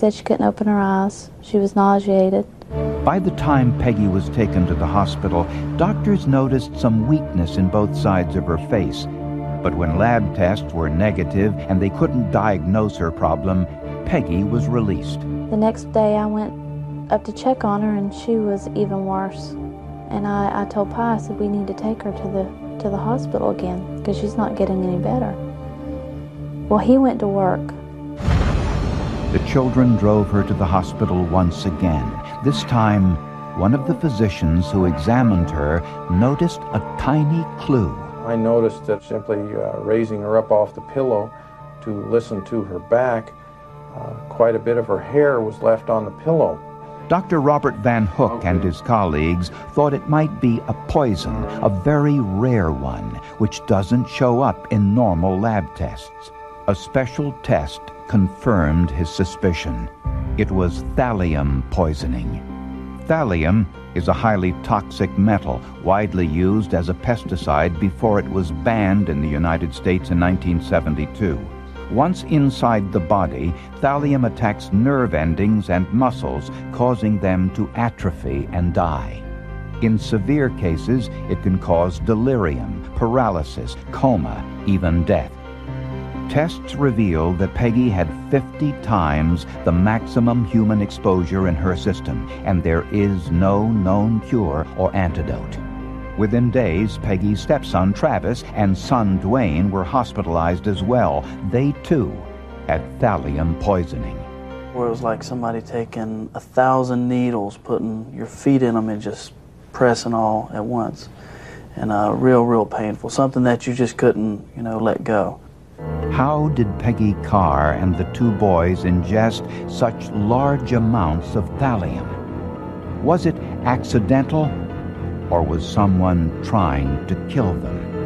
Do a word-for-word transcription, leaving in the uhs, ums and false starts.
said she couldn't open her eyes. She was nauseated. By the time Peggy was taken to the hospital, doctors noticed some weakness in both sides of her face. But when lab tests were negative and they couldn't diagnose her problem, Peggy was released. The next day I went up to check on her, and she was even worse. And I, I told Pi, I said, we need to take her to the, to the hospital again because she's not getting any better. Well, he went to work. The children drove her to the hospital once again. This time, one of the physicians who examined her noticed a tiny clue. I noticed that simply uh, raising her up off the pillow to listen to her back, uh, quite a bit of her hair was left on the pillow. Doctor Robert Van Hook okay. and his colleagues thought it might be a poison, a very rare one, which doesn't show up in normal lab tests. A special test confirmed his suspicion. It was thallium poisoning. Thallium is a highly toxic metal, widely used as a pesticide before it was banned in the United States in nineteen seventy-two. Once inside the body, thallium attacks nerve endings and muscles, causing them to atrophy and die. In severe cases, it can cause delirium, paralysis, coma, even death. Tests revealed that Peggy had fifty times the maximum human exposure in her system, and there is no known cure or antidote. Within days, Peggy's stepson Travis and son Dwayne were hospitalized as well. They, too, had thallium poisoning. Where it was like somebody taking a thousand needles, putting your feet in them and just pressing all at once. And uh, real, real painful. Something that you just couldn't, you know, let go. How did Peggy Carr and the two boys ingest such large amounts of thallium? Was it accidental, or was someone trying to kill them?